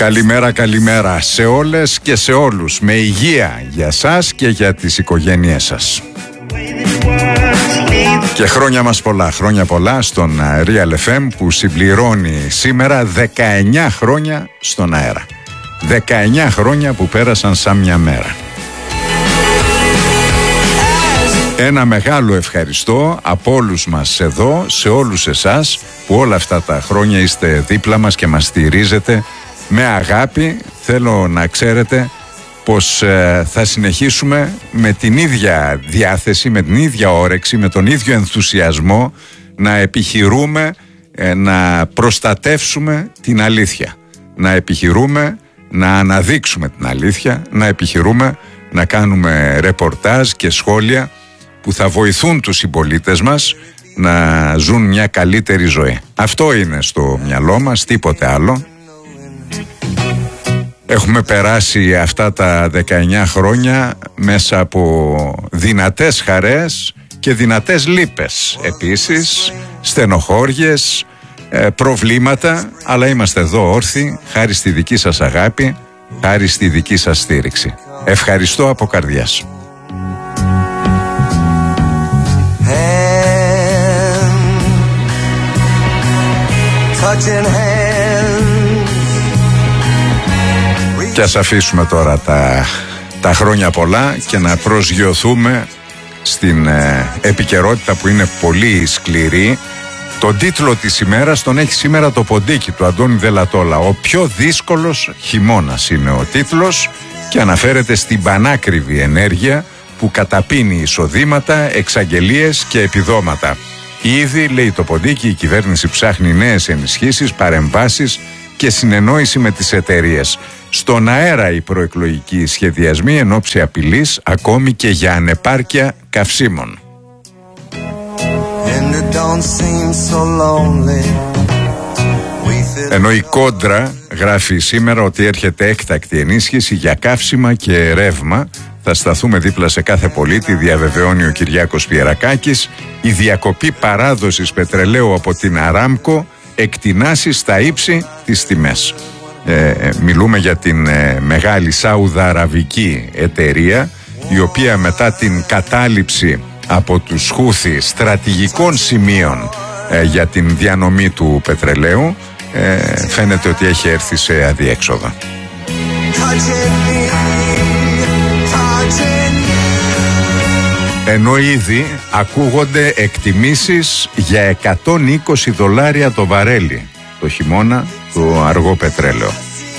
Καλημέρα, καλημέρα σε όλες και σε όλους. Με υγεία για σας και για τις οικογένειές σας. Και χρόνια πολλά στον Real FM που συμπληρώνει σήμερα 19 χρόνια στον αέρα. 19 χρόνια που πέρασαν σαν μια μέρα. Ένα μεγάλο ευχαριστώ από όλους μας εδώ, σε όλους εσάς που όλα αυτά τα χρόνια είστε δίπλα μας και μας στηρίζετε με αγάπη. Θέλω να ξέρετε πως θα συνεχίσουμε με την ίδια διάθεση, με την ίδια όρεξη, με τον ίδιο ενθουσιασμό να επιχειρούμε να προστατεύσουμε την αλήθεια. Να επιχειρούμε να αναδείξουμε την αλήθεια, να επιχειρούμε να κάνουμε ρεπορτάζ και σχόλια που θα βοηθούν τους συμπολίτες μας να ζουν μια καλύτερη ζωή. Αυτό είναι στο μυαλό μας, τίποτε άλλο. Έχουμε περάσει αυτά τα 19 χρόνια μέσα από δυνατές χαρές και δυνατές λύπες. Επίσης, στενοχώριες, προβλήματα, αλλά είμαστε εδώ όρθιοι, χάρη στη δική σας αγάπη, χάρη στη δική σας στήριξη. Ευχαριστώ από καρδιάς. Και ας αφήσουμε τώρα τα χρόνια πολλά και να προσγειωθούμε στην επικαιρότητα που είναι πολύ σκληρή. Τον τίτλο της ημέρας τον έχει σήμερα το ποντίκι του Αντώνη Δελατόλα. Ο πιο δύσκολος χειμώνας είναι ο τίτλος και αναφέρεται στην πανάκριβη ενέργεια που καταπίνει εισοδήματα, εξαγγελίες και επιδόματα. Ήδη, λέει το ποντίκι, η κυβέρνηση ψάχνει νέες ενισχύσεις, παρεμβάσεις και συνεννόηση με τις εταιρείες. Στον αέρα οι προεκλογικοί σχεδιασμοί εν ώψη απειλής ακόμη και για ανεπάρκεια καυσίμων. Ενώ η Κόντρα γράφει σήμερα ότι έρχεται έκτακτη ενίσχυση για καύσιμα και ρεύμα. Θα σταθούμε δίπλα σε κάθε πολίτη, διαβεβαιώνει ο Κυριάκος Πιερακάκης. Η διακοπή παράδοσης πετρελαίου από την Αράμκο εκτινάσει στα ύψη τις τιμές. Μιλούμε για την μεγάλη Σαουδαραβική εταιρεία, η οποία μετά την κατάληψη από τους Χούθι στρατηγικών σημείων για την διανομή του πετρελαίου φαίνεται ότι έχει έρθει σε αδιέξοδο. Ενώ ήδη ακούγονται εκτιμήσεις για $120 το βαρέλι το χειμώνα το αργό πετρέλαιο.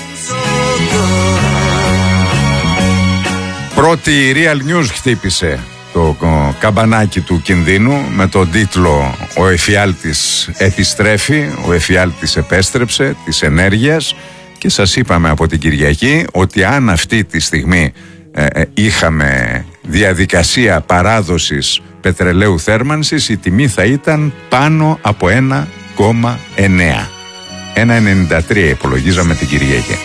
Πρώτη η Real News χτύπησε το καμπανάκι του κινδύνου με τον τίτλο «Ο εφιάλτης επιστρέφει», «Ο εφιάλτης επέστρεψε» της ενέργειας, και σας είπαμε από την Κυριακή ότι αν αυτή τη στιγμή είχαμε διαδικασία παράδοσης πετρελαίου θέρμανσης, η τιμή θα ήταν πάνω από 1,9. 1,93 υπολογίζαμε την Κυριακή.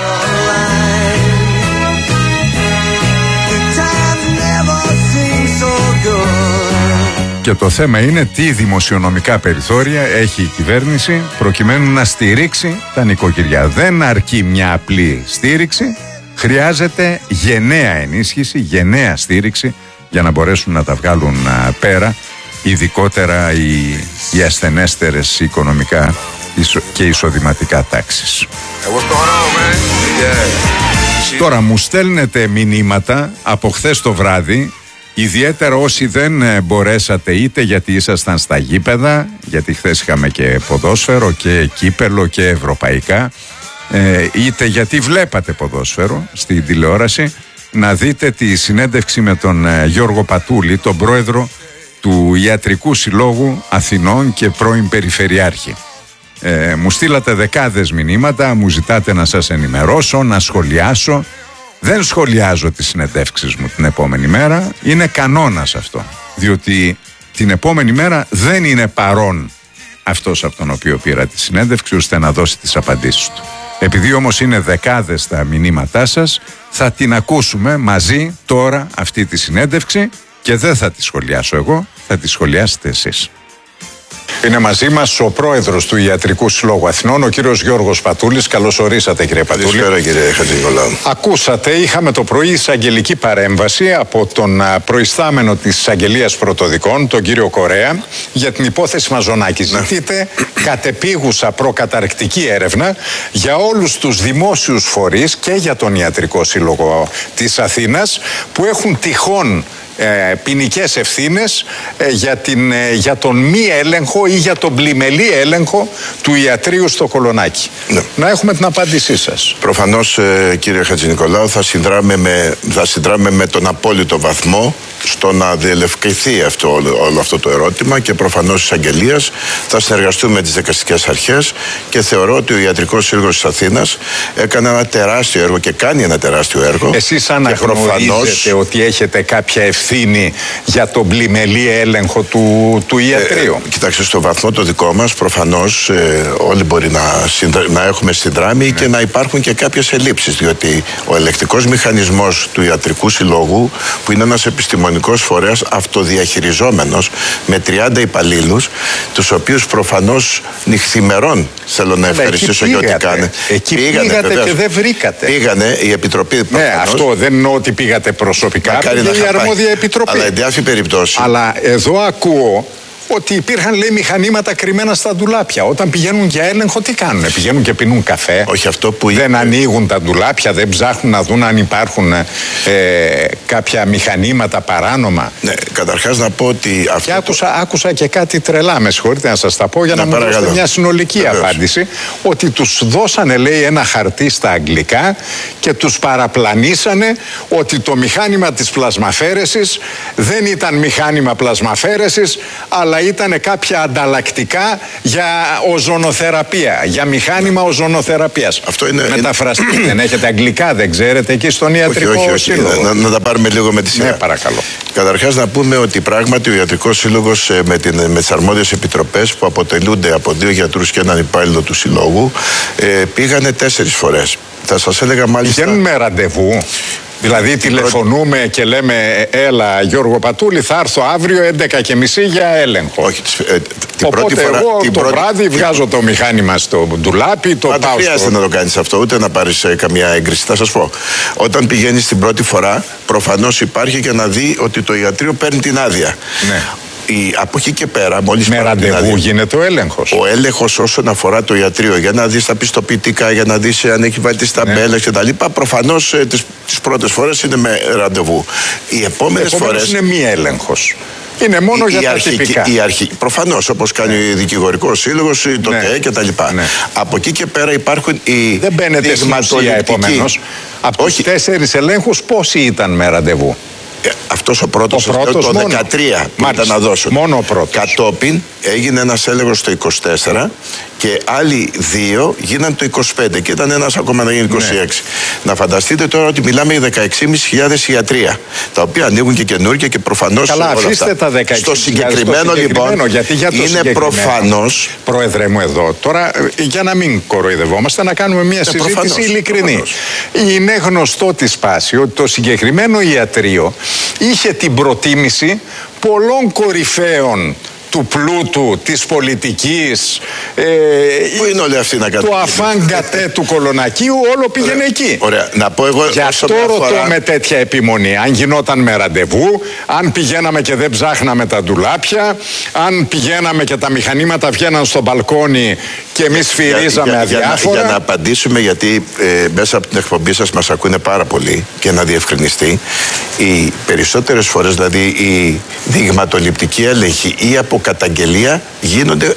Και το θέμα είναι τι δημοσιονομικά περιθώρια έχει η κυβέρνηση προκειμένου να στηρίξει τα νοικοκυριά. Δεν αρκεί μια απλή στήριξη, χρειάζεται γενναία ενίσχυση, γενναία στήριξη για να μπορέσουν να τα βγάλουν πέρα, ειδικότερα οι ασθενέστερες οικονομικά και εισοδηματικά τάξεις. Τώρα μου στέλνετε μηνύματα από χθες το βράδυ, ιδιαίτερα όσοι δεν μπορέσατε είτε γιατί ήσασταν στα γήπεδα, γιατί χθες είχαμε και ποδόσφαιρο και κύπελο και ευρωπαϊκά, είτε γιατί βλέπατε ποδόσφαιρο στην τηλεόραση, να δείτε τη συνέντευξη με τον Γιώργο Πατούλη, τον πρόεδρο του Ιατρικού Συλλόγου Αθηνών και πρώην Περιφερειάρχη. Μου στείλατε δεκάδες μηνύματα, μου ζητάτε να σας ενημερώσω, να σχολιάσω. Δεν σχολιάζω τις συνεντεύξεις μου την επόμενη μέρα, είναι κανόνας αυτό, διότι την επόμενη μέρα δεν είναι παρόν αυτός από τον οποίο πήρα τη συνέντευξη ώστε να δώσει τις απαντήσεις του. Επειδή όμως είναι δεκάδες τα μηνύματά σας, θα την ακούσουμε μαζί τώρα αυτή τη συνέντευξη και δεν θα τη σχολιάσω εγώ, θα τη σχολιάσετε εσείς. Είναι μαζί μας ο πρόεδρος του Ιατρικού Συλλόγου Αθηνών, ο κύριος Γιώργος Πατούλης. Καλώς ορίσατε, κύριε Πατούλη. Καλησπέρα, κύριε Χατζηνικολάου. Ακούσατε, είχαμε το πρωί εισαγγελική παρέμβαση από τον προϊστάμενο της εισαγγελίας Πρωτοδικών, τον κύριο Κορέα, για την υπόθεση Μαζονάκη. Ζητείτε κατεπίγουσα προκαταρκτική έρευνα για όλους τους δημόσιους φορείς και για τον Ιατρικό Σύλλογο της Αθήνας που έχουν τυχόν ποινικές ευθύνες για τον μη έλεγχο ή για τον πλημελή έλεγχο του ιατρείου στο Κολονάκι. Ναι. Να έχουμε την απάντησή σας. Προφανώς, κύριε Χατζηνικολάου, θα συνδράμε με τον απόλυτο βαθμό στο να διελευκηθεί όλο αυτό το ερώτημα και προφανώς της εισαγγελίας θα συνεργαστούμε με τις δικαστικές αρχές και θεωρώ ότι ο Ιατρικός Σύλλογος της Αθήνας έκανε ένα τεράστιο έργο και κάνει ένα τεράστιο έργο. Εσείς αναγνωρίζετε ότι έχετε κάποια ευθύνη για τον πλημελή έλεγχο του ιατρείου? Κοιτάξτε, στο βαθμό το δικό μας προφανώς όλοι μπορεί να έχουμε συνδράμει και να υπάρχουν και κάποιες ελλείψεις, διότι ο ελεκτικός μηχανισμός του Ιατρικού Συλλόγου, που είναι ένας επιστημονικός φορέας αυτοδιαχειριζόμενος με 30 υπαλλήλους, τους οποίους προφανώς νυχθημερών θέλω να ευχαριστήσω για ό,τι κάνε. Εκεί πήγατε και δεν βρήκατε. Πήγανε η Επιτροπή. Ναι, αυτό δεν εννοώ ότι πήγατε προσωπικά, πήγε η αρμόδια Επιτροπή. Αλλά εν διάφη περιπτώσει. Αλλά εδώ ακούω ότι υπήρχαν, λέει, μηχανήματα κρυμμένα στα ντουλάπια. Όταν πηγαίνουν για έλεγχο, τι κάνουνε? Πηγαίνουν και πίνουν καφέ? Όχι, αυτό που δεν ανοίγουν τα ντουλάπια, δεν ψάχνουν να δουν αν υπάρχουν κάποια μηχανήματα παράνομα? Ναι, καταρχάς να πω ότι αυτό. Και άκουσα και κάτι τρελά, με συγχωρείτε να σας τα πω, για να μου δώσετε μια συνολική απάντηση. Ότι τους δώσανε, λέει, ένα χαρτί στα αγγλικά και τους παραπλανήσανε ότι το μηχάνημα της πλασμαφέρεσης δεν ήταν μηχάνημα πλασμαφέρεσης, αλλά ήταν κάποια ανταλλακτικά για οζονοθεραπεία, για μηχάνημα οζονοθεραπείας. Αυτό είναι. Μεταφραστείτε, δεν έχετε αγγλικά, δεν ξέρετε εκεί στον Ιατρικό Σύλλογο? Να τα πάρουμε λίγο με τη σειρά. Ναι, παρακαλώ. Καταρχάς να πούμε ότι πράγματι ο Ιατρικός Σύλλογος με τις αρμόδιες επιτροπές που αποτελούνται από 2 γιατρούς και έναν υπάλληλο του Συλλόγου πήγανε 4 φορές. Θα σας έλεγα μάλιστα. Πηγαίνουν με ραντεβού. Δηλαδή τηλεφωνούμε και λέμε, έλα Γιώργο Πατούλη, θα έρθω αύριο 11:30 για έλεγχο. Όχι, την Οπότε πρώτη φορά, εγώ το βράδυ βγάζω το μηχάνημα στο ντουλάπι, το πάω. Δεν χρειάζεται να το κάνεις αυτό, ούτε να πάρεις καμιά έγκριση. Θα σας πω. Όταν πηγαίνεις την πρώτη φορά, προφανώς υπάρχει και να δει ότι το ιατρείο παίρνει την άδεια. Ναι. Από εκεί και πέρα, μόλις με ραντεβού γίνεται ο έλεγχος. Ο έλεγχος όσον αφορά το ιατρείο, για να δεις τα πιστοποιητικά, για να δεις αν έχει βάλει τις ταμπέλες κτλ. Προφανώς τις πρώτες φορές είναι με ραντεβού. Οι επόμενες φορές είναι μη έλεγχος. Είναι μόνο για τα τυπικά. Προφανώς, όπως κάνει ο Δικηγορικός Σύλλογος, το ΤΕΕ κτλ. Ναι. Από εκεί και πέρα υπάρχουν οι. Δεν μπαίνετε στην ουσία, επομένως. Από τους 4 ελέγχους, πόσοι ήταν με ραντεβού? Αυτός ο πρώτος το 13 που ήταν να δώσουν. Μόνο ο πρώτος. Κατόπιν έγινε ένας έλεγχος το 24 και άλλοι 2 γίναν το 25 και ήταν ένας ακόμα να γίνει 26. Ναι. Να φανταστείτε τώρα ότι μιλάμε για 16.500 ιατρία, τα οποία ανοίγουν και καινούργια και προφανώς. Καλά, αφήστε τα 16.000. Στο συγκεκριμένο λοιπόν, γιατί για το είναι προφανώς. Πρόεδρε μου, εδώ τώρα, για να μην κοροϊδευόμαστε, να κάνουμε μια συζήτηση ειλικρινή. Είναι γνωστό τη σπάση ότι το συγκεκριμένο ιατρείο είχε την προτίμηση πολλών κορυφαίων του πλούτου, της πολιτικής, πού είναι όλοι αυτοί να του αφάνγκατε του Κολονακίου, όλο πήγαινε εκεί. Ωραία. Να πω εγώ. Γι' αυτό ρωτώ με τέτοια επιμονή. Αν γινόταν με ραντεβού, αν πηγαίναμε και δεν ψάχναμε τα ντουλάπια, αν πηγαίναμε και τα μηχανήματα βγαίναν στο μπαλκόνι και εμείς σφυρίζαμε αδιάφορα. Για να απαντήσουμε, γιατί μέσα από την εκπομπή σας μας ακούνε πάρα πολύ και να διευκρινιστεί, οι περισσότερες φορές, δηλαδή η δειγματοληπτική έλεγχη ή από καταγγελία γίνονται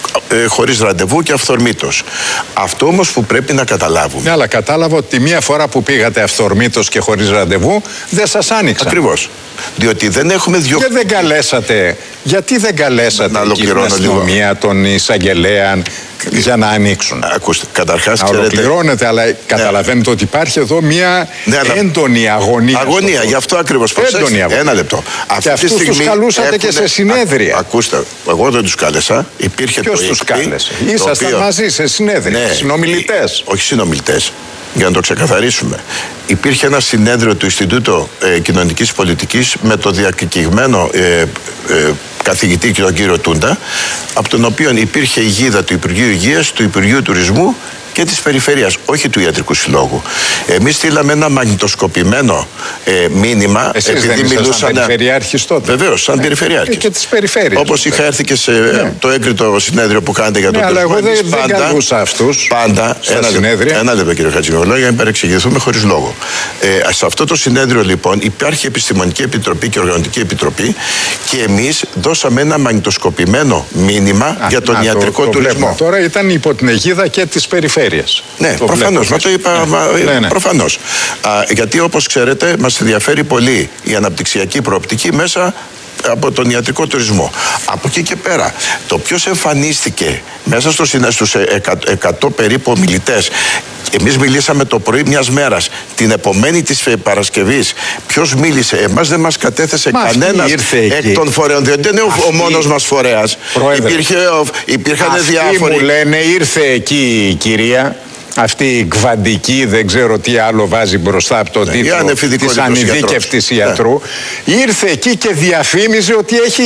χωρίς ραντεβού και αυθορμήτως. Αυτό όμως που πρέπει να καταλάβουμε. Ναι, αλλά κατάλαβα ότι μία φορά που πήγατε αυθορμήτως και χωρίς ραντεβού δεν σας άνοιξαν. Ακριβώς. Διότι δεν έχουμε και δεν καλέσατε. Γιατί δεν καλέσατε την αστυνομία, τον εισαγγελέα για να ανοίξουν? Ακούστε, καταρχάς να ολοκληρώνετε, αλλά καταλαβαίνετε ότι υπάρχει εδώ μια έντονη αγωνία. Αγωνία, γι' αυτό ακριβώς. Έντονη αγωνία. Ένα λεπτό. Και αυτούς τους καλούσατε και σε συνέδρια. Ακούστε, εγώ δεν τους κάλεσα. Ποιος τους κάλεσε? Ήσασταν μαζί σε συνέδρια, συνομιλητές. Όχι συνομιλητές. Για να το ξεκαθαρίσουμε. Υπήρχε ένα συνέδριο του Ινστιτούτου Κοινωνικής Πολιτικής με το διακεκριμένο καθηγητή και τον κύριο Τούντα, από τον οποίο υπήρχε η γίδα του Υπουργείου Υγείας, του Υπουργείου Τουρισμού και της Περιφερειάς, όχι του Ιατρικού Συλλόγου. Εμείς στείλαμε ένα μαγνητοσκοπημένο μήνυμα. Εσείς επειδή δεν ήσασταν περιφερειάρχης τότε? Βεβαίως, σαν περιφερειάρχης. Και της περιφέρειας. Όπως είχα έρθει και σε το έγκριτο συνέδριο που κάνετε για τον τουρισμό. Αλλά εγώ δεν καλούσα αυτούς. Πάντα. Ένα λεπτό, κύριε Χατζηνικολάου, για να μην παρεξηγηθούμε χωρίς λόγο. Σε αυτό το συνέδριο, λοιπόν, υπάρχει Επιστημονική Επιτροπή και Οργανωτική Επιτροπή και εμείς δώσαμε ένα μαγνητοσκοπημένο μήνυμα για τον ιατρικό τουρισμό. Τώρα ήταν υπό την αιγίδα και της περιφέρειας. Ναι, προφανώς. Μα το είπα προφανώς. Γιατί όπως ξέρετε μας ενδιαφέρει πολύ η αναπτυξιακή προοπτική μέσα από τον ιατρικό τουρισμό. Από εκεί και πέρα, το ποιος εμφανίστηκε μέσα στους 100 περίπου ομιλητές. Εμείς μιλήσαμε το πρωί μιας μέρας. Την επομένη της Παρασκευής, ποιος μίλησε? Εμάς δεν μας κατέθεσε κανένας εκ των φορέων. Διότι δεν είναι ο μόνος μας φορέας. Υπήρχαν διάφοροι. Μου λένε ήρθε εκεί η κυρία. Αυτή η κβαντική, δεν ξέρω τι άλλο βάζει μπροστά από τον τίτλο της ανειδίκευτης ιατρού. Ήρθε εκεί και διαφήμιζε ότι έχει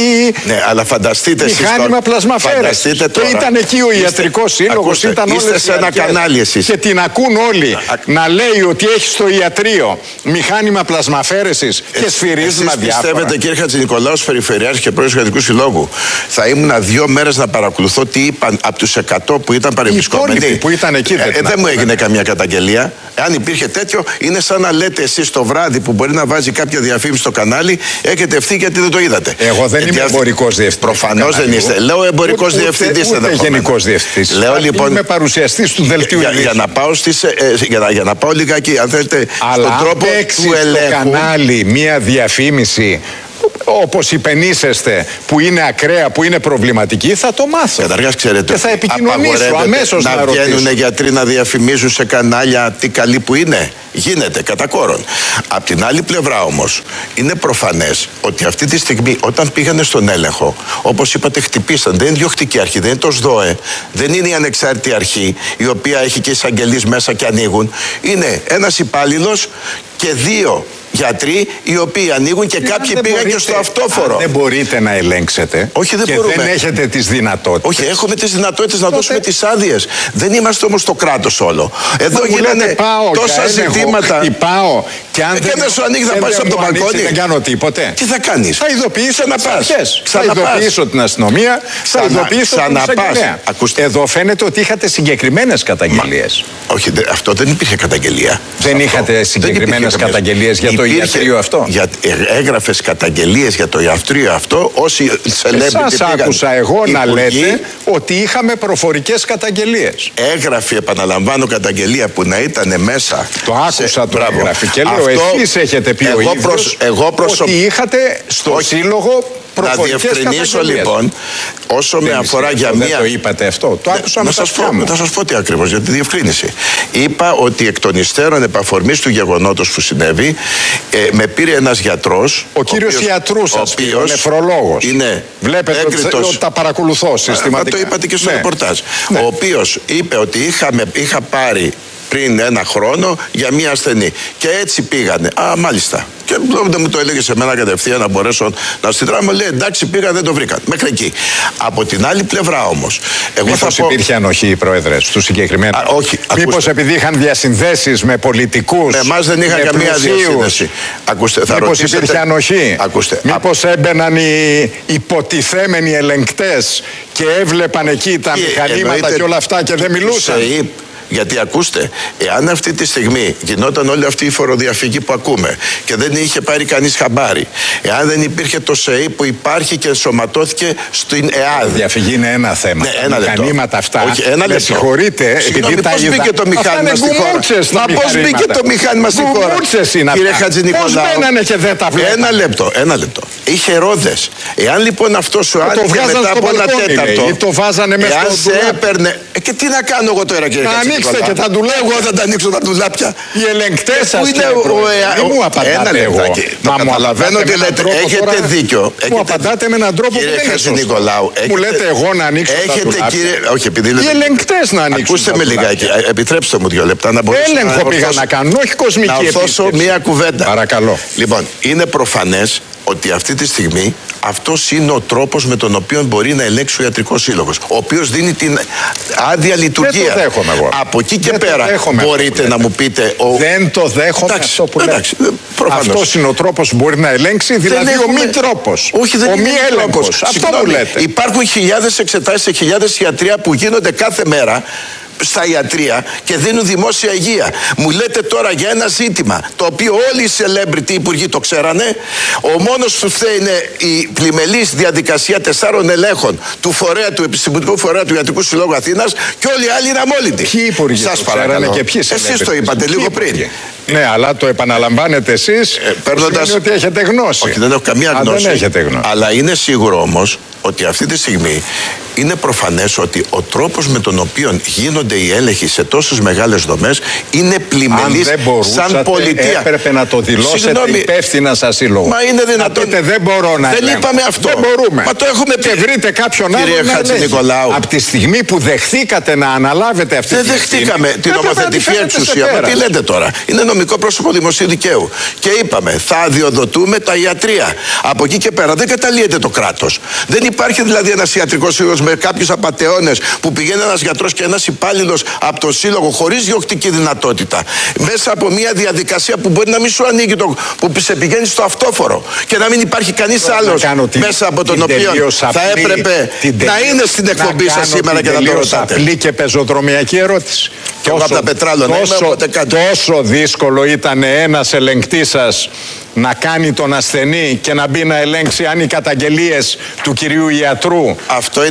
μηχάνημα πλασμαφέρες. Και ήταν εκεί ο ιατρικός σύλλογος, ήταν όλες οι αρχές. Και την ακούν όλοι να λέει ότι έχει στο ιατρείο μηχάνημα πλασμαφέρεσης και σφυρίζουν αδιάφορα. Πιστεύετε, κύριε Χατζηνικολάου, περιφερειάρχης και πρόεδρος του Ιατρικού Συλλόγου, θα ήμουν 2 μέρες να παρακολουθώ τι είπαν από τους 100 που ήταν παρεμπισκόμενοι? Που ήταν εκεί δεν μου έγινε καμία καταγγελία. Αν υπήρχε τέτοιο, είναι σαν να λέτε εσείς το βράδυ που μπορεί να βάζει κάποια διαφήμιση στο κανάλι, έχετε ευθύνη γιατί δεν το είδατε. Εγώ δεν είμαι εμπορικός διευθυντής. Προφανώς δεν είστε. Λέω εμπορικός διευθυντής. Ούτε γενικός διευθυντής. Λέω λοιπόν. Είμαι παρουσιαστής του δελτίου για να πάω λιγάκι, αν θέλετε, στον τρόπο του ελέγχου. Στο κανάλι μία διαφήμιση, όπως υπενήσεστε, που είναι ακραία, που είναι προβληματική, θα το μάθω. Καταρχάς, ξέρετε, και θα επικοινωνήσω αμέσως να βγαίνουν γιατροί να διαφημίζουν σε κανάλια τι καλή που είναι. Γίνεται κατά κόρον. Απ' την άλλη πλευρά όμως, είναι προφανές ότι αυτή τη στιγμή, όταν πήγανε στον έλεγχο, όπως είπατε, χτυπήσαν. Δεν είναι διοκτική αρχή, δεν είναι το ΣΔΟΕ, δεν είναι η ανεξάρτητη αρχή, η οποία έχει και εισαγγελείς μέσα και ανοίγουν. Είναι ένας υπάλληλος και 2 γιατροί οι οποίοι ανοίγουν και κάποιοι πήγαν και στο αυτόφορο. Δεν μπορείτε να ελέγξετε. Όχι, δεν μπορούμε. Δεν έχετε τις δυνατότητες. Όχι, έχουμε τις δυνατότητες να δώσουμε τις άδειες. Δεν είμαστε όμως το κράτος όλο. Εδώ γίνανε τόσα ζητήματα. Πάω και αν δεν σου ανοίγει, θα πας από το μπαλκόνι. Δεν κάνω τίποτε. Τι θα κάνεις? Θα ειδοποιήσω τις αρχές. Θα Ξαναπάς. ειδοποιήσω την αστυνομία. Θα ειδοποιήσω την εισαγγελέα. Εδώ φαίνεται ότι είχατε συγκεκριμένες καταγγελίες. Όχι, αυτό δεν υπήρχε καταγγελία. Δεν είχατε συγκεκριμένες καταγγελίες για το ιατρείο αυτό? Έγραφες καταγγελίες για το ιατρείο αυτό όσοι celebrity. Σας άκουσα εγώ να λέτε ότι είχαμε προφορικές καταγγελίες. Έγραφε, επαναλαμβάνω, καταγγελία που να ήταν μέσα. Το άκουσα το έγραφε και λέω εσείς έχετε πει ο ίδιος ότι είχατε στο σύλλογο. Να διευκρινίσω λοιπόν, όσο με αφορά για μία. Δεν το είπατε αυτό, το άκουσα με τα αυτιά μου. Θα σας πω τι ακριβώς για τη διευκρίνηση. Είπα ότι εκ των υστέρων επαφορμής του γεγονότος που συνέβη, με πήρε ένας γιατρός. Ο κύριος ιατρούς σας, ο νεφρολόγος. Βλέπετε ότι τα παρακολουθώ συστηματικά. Το είπατε και στο ρεπορτάζ. Ο οποίος είπε ότι είχα πάρει πριν 1 χρόνο για μία ασθενή. Και έτσι πήγανε. Μάλιστα. Και δεν μου το έλεγε σε μένα κατευθείαν να μπορέσω να στείλω. Μου λέει εντάξει, πήγα, δεν το βρήκαν. Μέχρι εκεί. Από την άλλη πλευρά όμως. Μήπως υπήρχε ανοχή, Πρόεδρε, στους συγκεκριμένους? Όχι. Μήπως επειδή είχαν διασυνδέσεις με πολιτικούς? Με εμάς δεν είχαν καμία διασύνδεση. Μήπως υπήρχε ανοχή? Ακούστε. Μήπως έμπαιναν οι υποτιθέμενοι ελεγκτές και έβλεπαν εκεί τα μηχανήματα και όλα αυτά και δεν μιλούσαν? Γιατί ακούστε, εάν αυτή τη στιγμή γινόταν όλη αυτή η φοροδιαφυγή που ακούμε και δεν είχε πάρει κανείς χαμπάρι, εάν δεν υπήρχε το ΣΕΗ που υπάρχει και ενσωματώθηκε στην ΕΑΔ. Διαφυγή είναι ένα θέμα. Ναι, τα μηχανήματα αυτά. Όχι, ένα λεπτό. Συγχωρείτε, επειδή τα πώς μπήκε το μηχάνημα στη χώρα? Πώς μπήκε το μηχάνημα στη χώρα? Κύριε Χατζηνικολάου. Πώς μπαίνανε και δεν τα βλέπανε? Ένα λεπτό. Είχε ρόδες. Εάν λοιπόν αυτό σου άνοιγε μετά από 1/4. Το βάζανε μέσα στο έπαιρνε. Και τι να κάνω εγώ τώρα, κύριε Χατζηνικολάου? Και τα ντουλάπια. Εγώ δεν τα ανοίξω τα ντουλάπια. Οι ελεγκτές σας δεν μου απαντάτε εγώ. Μα καταλαβαίνω ότι λέτε, έχετε δίκιο. Μου απαντάτε με έναν τρόπο που δεν είναι σωστό. Μου λέτε εγώ να ανοίξω τα ντουλάπια. Όχι, επειδή λέτε. Οι ελεγκτές να ανοίξουν. Ακούστε με λιγάκι, επιτρέψτε μου 2 λεπτά να μπορέσω. Έλεγχο πήγα να κάνω, όχι κοσμική επίσκεψη. Να ορθώσω μία κουβέντα. Παρακαλώ. Λοιπόν, είναι προφανές ότι αυτή τη στιγμή αυτός είναι ο τρόπος με τον οποίο μπορεί να ελέγξει ο Ιατρικός Σύλλογος, ο οποίος δίνει την άδεια λειτουργία. Δεν το δέχομαι εγώ. Από εκεί και πέρα μπορείτε να μου πείτε. Δεν το δέχομαι αυτό που λέτε. Αυτός είναι ο τρόπος που μπορεί να ελέγξει, δηλαδή ο μη τρόπος. Όχι, δεν είναι έλεγχος. Αυτό μου λέτε. Υπάρχουν χιλιάδες εξετάσεις σε χιλιάδες ιατρία που γίνονται κάθε μέρα στα ιατρία και δίνουν δημόσια υγεία. Μου λέτε τώρα για ένα ζήτημα το οποίο όλοι οι celebrity υπουργοί το ξέρανε. Ο μόνος που φταίει είναι η πλημελής διαδικασία 4 ελέγχων του επιστημονικού φορέα του Ιατρικού Συλλόγου Αθήνας και όλοι οι άλλοι είναι αμόλυντοι. Ποιοι υπουργοί σας το ξέρανε και ποιοι celebrity? Εσείς το είπατε λίγο πριν. Ναι, αλλά το επαναλαμβάνετε εσείς, σημαίνει ότι έχετε γνώση. Όχι, δεν έχω καμία γνώση. Δεν έχετε γνώση. Αλλά είναι σίγουρο όμως ότι αυτή τη στιγμή είναι προφανές ότι ο τρόπος με τον οποίο γίνονται οι έλεγχοι σε τόσες μεγάλες δομές είναι πλημελής σαν πολιτεία. Έπρεπε να το δηλώσετε υπεύθυνα σαν σύλλογο. Μα είναι δυνατόν. Να πείτε δεν μπορώ να ελέγχω. Δεν είπαμε αυτό. Δεν μπορούμε. Μα το έχουμε πει. Και βρείτε κάποιον άλλο να ελέγχει. Από τη στιγμή που δεχθήκατε να αναλάβετε αυτή την ευθύνη. Δεν δεχτήκαμε την νομοθετική εξουσία. Μα τι λέτε τώρα. Είναι νομικό πρόσωπο δημοσίου δικαίου. Και είπαμε θα αδειοδοτούμε τα ιατρεία. Από εκεί και πέρα δεν καταλύεται το κράτος. Δεν υπάρχει δηλαδή ένας ιατρικός σύλλογος με κάποιους απατεώνες που πηγαίνει ένας γιατρός και ένας υπάλληλος από τον σύλλογο χωρίς διοκτική δυνατότητα. Μέσα από μια διαδικασία που μπορεί να μην σου ανοίγει που σε πηγαίνει στο αυτόφορο και να μην υπάρχει κανείς άλλος μέσα από τον οποίο θα έπρεπε να είναι στην εκπομπή σας σήμερα και να το ρωτάτε. Απλή και πεζοδρομιακή ερώτηση. Και εγώ από τα πετράλωνα τόσο δύσκολο ήταν ένας ελεγκτής σας να κάνει τον ασθενή και να μπει να ελέγξει αν οι καταγγελίες του κυρίου ιατρού. Αυτό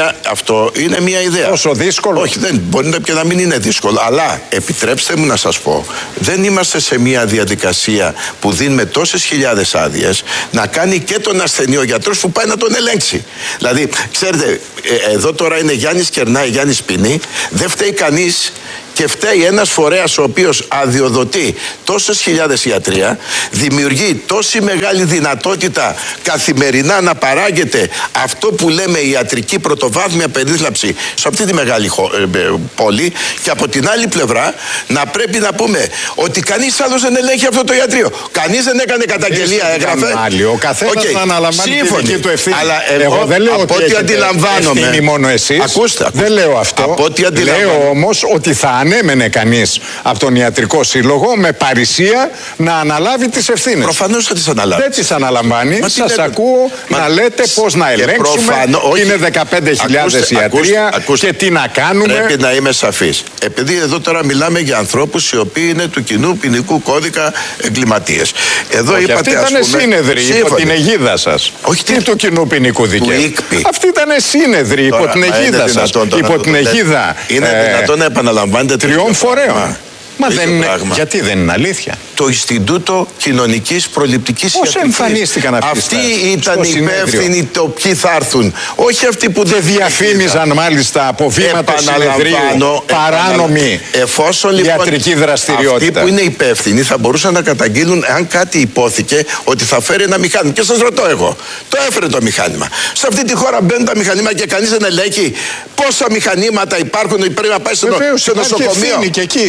είναι μια ιδέα. Τόσο δύσκολο. Όχι, δεν μπορεί και να μην είναι δύσκολο. Αλλά επιτρέψτε μου να σας πω, δεν είμαστε σε μια διαδικασία που δίνουμε τόσες χιλιάδες άδειες να κάνει και τον ασθενή ο γιατρός που πάει να τον ελέγξει. Δηλαδή, ξέρετε, εδώ τώρα είναι Γιάννης κερνάει, Γιάννης πίνει, δεν φταίει κανείς. Και φταίει ένας φορέας ο οποίος αδειοδοτεί τόσες χιλιάδες ιατρία, δημιουργεί τόση μεγάλη δυνατότητα καθημερινά να παράγεται αυτό που λέμε ιατρική πρωτοβάθμια περίθαλψη σε αυτή τη μεγάλη πόλη, και από την άλλη πλευρά να πρέπει να πούμε ότι κανείς άλλος δεν ελέγχει αυτό το ιατρείο. Κανείς δεν έκανε καταγγελία, έγραφε. Ο καθένας να αναλαμβάνει τη δική του ευθύνη. Αλλά εγώ δεν λέω από ότι αντιλαμβάνομαι. Ευθύνη μόνο εσείς. Ακούστε. Δεν λέω αυτό. Λέω όμως ότι θα ανέμενε κανείς από τον Ιατρικό Σύλλογο με παρησία να αναλάβει τις ευθύνες. Προφανώς θα τις αναλάβει. Δεν τις αναλαμβάνει. Σας ακούω να λέτε πώς να ελέγξουμε. Είναι 15.000 ιατρία και τι να κάνουμε. Πρέπει να είμαι σαφής. Επειδή εδώ τώρα μιλάμε για ανθρώπους οι οποίοι είναι του κοινού ποινικού κώδικα εγκληματίες. Εδώ είπατε, αυτοί ήταν σύνεδροι υπό την αιγίδα σας. Όχι του κοινού ποινικού δικαίου. Αυτοί ήταν σύνεδροι υπό την αιγίδα σας. Υπό την αιγίδα. Είναι δυνατόν να επαναλαμβάνετε τριών φορέων. Μα δεν είναι, γιατί δεν είναι αλήθεια. Το Ινστιτούτο Κοινωνικής Προληπτικής Ιατρικής. Πώς εμφανίστηκαν αυτοί ήταν υπεύθυνοι το ποιοι θα έρθουν. Όχι αυτοί που δεν διαφήμιζαν μάλιστα από βήματα συνεδρίου παράνομη ιατρική δραστηριότητα. Αυτοί που είναι υπεύθυνοι θα μπορούσαν να καταγγείλουν αν κάτι υπόθηκε ότι θα φέρει ένα μηχάνημα. Και σας ρωτώ εγώ, το έφερε το μηχάνημα. Σε αυτή τη χώρα μπαίνουν τα μηχανήματα και κανείς δεν ελέγχει πόσα μηχανήματα υπάρχουν, πρέπει να πάει στο νοσοκομείο.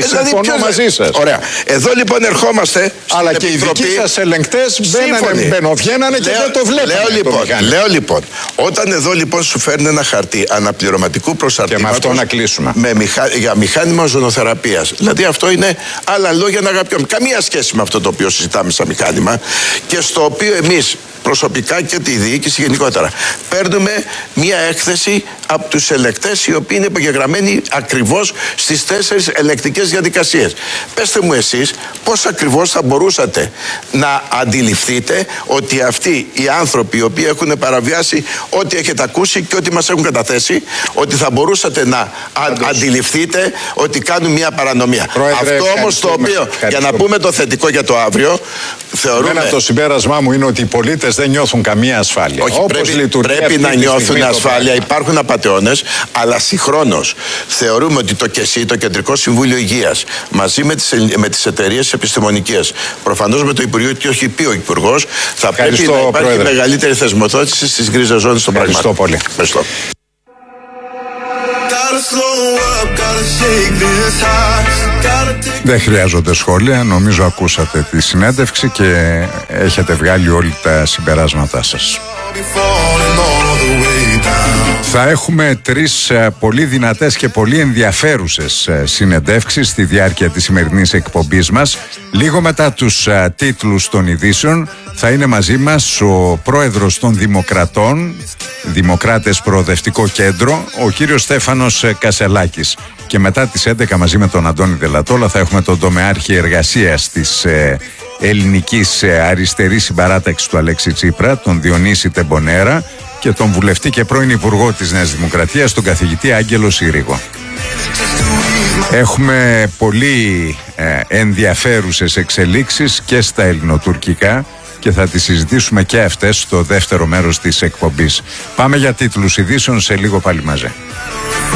Μαζί σας. Ωραία. Εδώ λοιπόν ερχόμαστε. Αλλά και οι δικοί σας ελεγκτές μπαίνανε και δεν το βλέπανε. Λέω λοιπόν, όταν εδώ λοιπόν σου φέρνει ένα χαρτί αναπληρωματικού προσαρτήματος. Και με αυτό να κλείσουμε. Για μηχάνημα ζωνοθεραπείας. Δηλαδή αυτό είναι άλλα λόγια να αγαπιόμαι. Καμία σχέση με αυτό το οποίο συζητάμε σαν μηχάνημα και στο οποίο εμείς προσωπικά και τη διοίκηση γενικότερα παίρνουμε μία έκθεση από τους ελεκτές οι οποίοι είναι υπογεγραμμένοι ακριβώς στις 4 ελεκτικές διαδικασίες. Πέστε μου εσείς πώς ακριβώς θα μπορούσατε να αντιληφθείτε ότι αυτοί οι άνθρωποι οι οποίοι έχουν παραβιάσει ό,τι έχετε ακούσει και ό,τι μας έχουν καταθέσει, ότι θα μπορούσατε να αντιληφθείτε ότι κάνουν μία παρανομία. Πρόεδρε, αυτό όμως το οποίο, για να πούμε το θετικό για το αύριο, θεωρούμε... Το συμπέρασμά μου είναι ότι οι πολίτες δεν νιώθουν καμία ασφάλεια. Όχι, πρέπει να νιώθουν ασφάλεια. Υπάρχουν απατεώνες, αλλά συγχρόνως θεωρούμε ότι το ΚΕΣΥ, το Κεντρικό Συμβούλιο Υγείας, μαζί με τις εταιρείες επιστημονικές, προφανώς με το Υπουργείο, τι έχει πει ο Υπουργός, θα πρέπει να υπάρχει μεγαλύτερη θεσμοθότηση στις γκρίζες ζώνες των πραγμάτων. Ευχαριστώ πολύ. Δεν χρειάζονται σχόλια, νομίζω ακούσατε τη συνέντευξη και έχετε βγάλει όλοι τα συμπεράσματά σας. Θα έχουμε 3 πολύ δυνατές και πολύ ενδιαφέρουσες συνεντεύξεις στη διάρκεια της σημερινής εκπομπής μας. Λίγο μετά τους τίτλους των ειδήσεων θα είναι μαζί μας ο πρόεδρος των Δημοκρατών, Δημοκράτες Προοδευτικό Κέντρο, ο κύριος Στέφανος Κασελάκης. Και μετά τις 11 μαζί με τον Αντώνη Δελατόλα θα έχουμε τον τομεάρχη εργασίας της ελληνικής αριστερής συμπαράταξης του Αλέξη Τσίπρα, τον Διονύση Τεμπονέρα, και τον βουλευτή και πρώην υπουργό της Νέας Δημοκρατίας, τον καθηγητή Άγγελο Συρίγο. Έχουμε πολύ ενδιαφέρουσες εξελίξεις και στα ελληνοτουρκικά και θα τις συζητήσουμε και αυτές στο δεύτερο μέρος της εκπομπής. Πάμε για τίτλους ειδήσεων, σε λίγο πάλι μαζί.